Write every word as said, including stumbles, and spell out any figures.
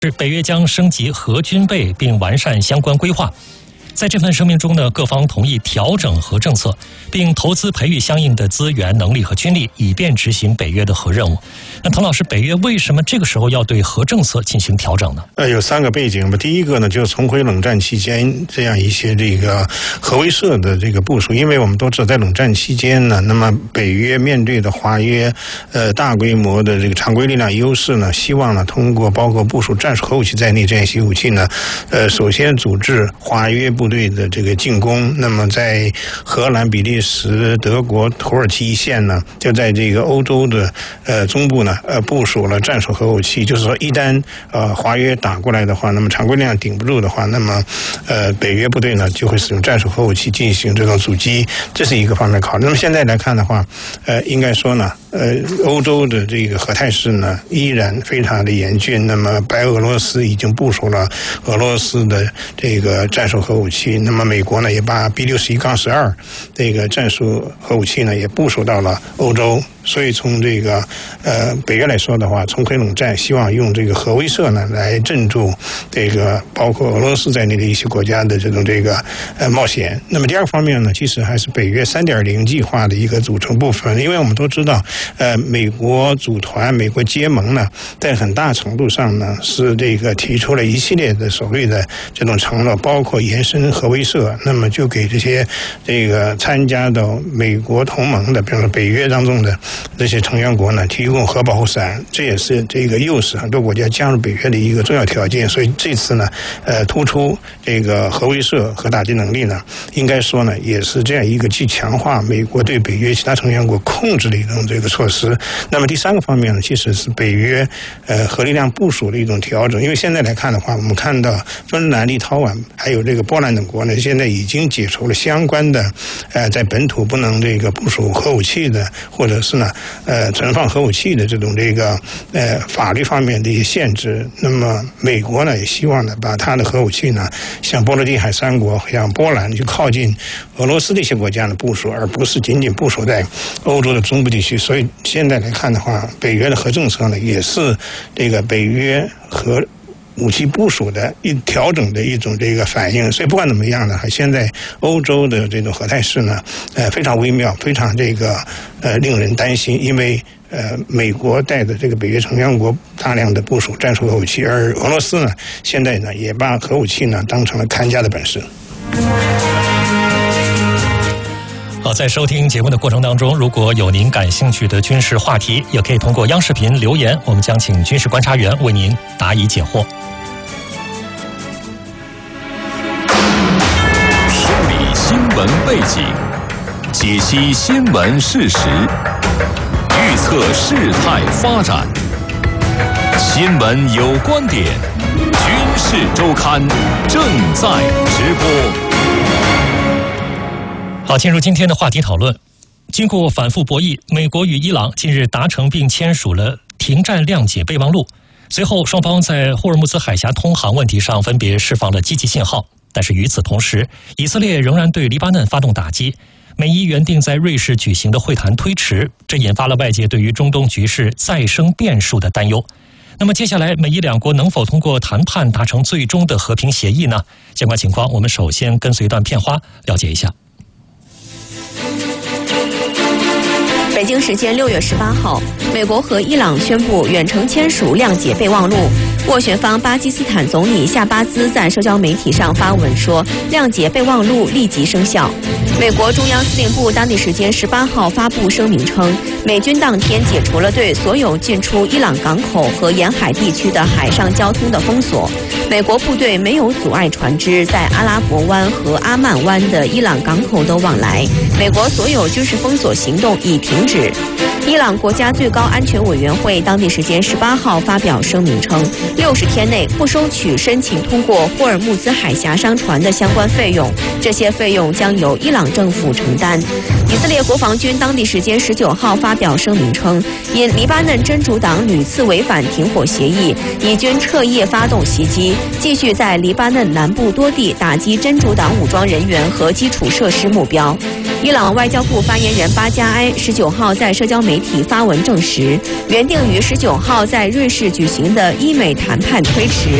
北约将升级核军备并完善相关规划。在这份声明中呢，各方同意调整核政策，并投资培育相应的资源、能力和军力，以便执行北约的核任务。那滕老师，北约为什么这个时候要对核政策进行调整呢？ 呃，有三个背景吧。第一个呢，就是重回冷战期间这样一些这个核威慑的这个部署，因为我们都知道，在冷战期间呢，那么北约面对的华约呃大规模的这个常规力量优势呢，希望呢通过包括部署战术核武器在内这样一些武器呢，呃，首先组织华约部队的这个进攻。那么在荷兰、比利时、德国、土耳其一线呢，就在这个欧洲的呃中部呢，呃部署了战术核武器。就是说，一旦呃华约打过来的话，那么常规力量顶不住的话，那么呃北约部队呢就会使用战术核武器进行这种阻击，这是一个方面考虑。那么现在来看的话，呃，应该说呢，呃，欧洲的这个核态势呢依然非常的严峻。那么白俄罗斯已经部署了俄罗斯的这个战术核武器，那么美国呢也把 B 六十一杠十二这个战术核武器呢也部署到了欧洲。所以从这个呃北约来说的话，重回冷战，希望用这个核威慑呢来镇住这个包括俄罗斯在内的一些国家的这种这个呃冒险。那么第二个方面呢，其实还是北约 三点零 计划的一个组成部分。因为我们都知道，呃美国组团、美国结盟呢，在很大程度上呢是这个提出了一系列的所谓的这种承诺，包括延伸核威慑，那么就给这些这个参加到美国同盟的，比如说北约当中的这些成员国呢，提供核保护伞，这也是这个诱使很多国家加入北约的一个重要条件。所以这次呢，呃，突出这个核威慑、核打击能力呢，应该说呢，也是这样一个既强化美国对北约其他成员国控制的一种这个措施。那么第三个方面呢，其实是北约呃核力量部署的一种调整。因为现在来看的话，我们看到芬兰、立陶宛还有这个波兰等国呢，现在已经解除了相关的呃在本土不能这个部署核武器的，或者是呢呃存放核武器的这种这个呃法律方面的一些限制。那么美国呢也希望呢把它的核武器呢向波罗的海三国、像波兰就靠近俄罗斯的一些国家的部署，而不是仅仅部署在欧洲的中部地区。所以现在来看的话，北约的核政策呢也是这个北约核武器部署的一调整的一种这个反应。所以不管怎么样呢，现在欧洲的这种核态势呢，呃非常微妙，非常这个呃令人担心。因为呃美国带的这个北约成员国大量的部署战术核武器，而俄罗斯呢现在呢也把核武器呢当成了看家的本事。 好，在收听节目的过程当中，如果有您感兴趣的军事话题，也可以通过央视频留言，我们将请军事观察员为您答疑解惑。 梳理新闻背景，解析新闻事实，预测事态发展。新闻有观点，军事周刊正在直播。 好，进入今天的话题讨论。经过反复博弈，美国与伊朗近日达成并签署了停战谅解备忘录。随后，双方在霍尔木兹海峡通航问题上分别释放了积极信号。但是与此同时，以色列仍然对黎巴嫩发动打击，美伊原定在瑞士举行的会谈推迟，这引发了外界对于中东局势再生变数的担忧。那么接下来，美伊两国能否通过谈判达成最终的和平协议呢？相关情况，我们首先跟随一段片花了解一下。 北京时间六月十八号，美国和伊朗宣布远程签署谅解备忘录。斡旋方巴基斯坦总理夏巴兹在社交媒体上发文说，谅解备忘录立即生效。美国中央司令部当地时间十八号发布声明称，美军当天解除了对所有进出伊朗港口和沿海地区的海上交通的封锁。美国部队没有阻碍船只在阿拉伯湾和阿曼湾的伊朗港口的往来。美国所有军事封锁行动已停止。伊朗国家最高安全委员会当地时间十八号发表声明称，六十天内不收取申请通过霍尔木兹海峡商船的相关费用，这些费用将由伊朗政府承担。以色列国防军当地时间十九号发表声明称，因黎巴嫩真主党屡次违反停火协议，以军彻夜发动袭击，继续在黎巴嫩南部多地打击真主党武装人员和基础设施目标。 伊朗外交部发言人巴加埃十九号在社交媒体发文证实，原定于十九号在瑞士举行的伊美谈判推迟。